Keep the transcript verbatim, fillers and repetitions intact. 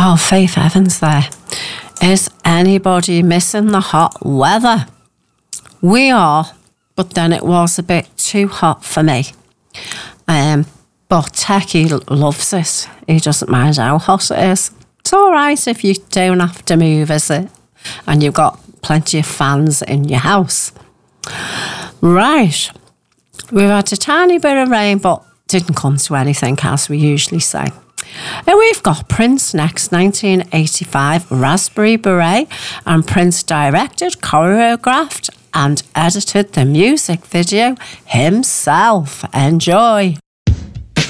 Oh, Faith Evans there. Is anybody missing the hot weather? We are, but then it was a bit too hot for me. Um, but Techie loves it. He doesn't mind how hot it is. It's all right if you don't have to move, is it? And you've got plenty of fans in your house. Right. We've had a tiny bit of rain, but didn't come to anything, as we usually say. And we've got Prince next, nineteen eighty-five, Raspberry Beret, and Prince directed, choreographed and edited the music video himself. Enjoy.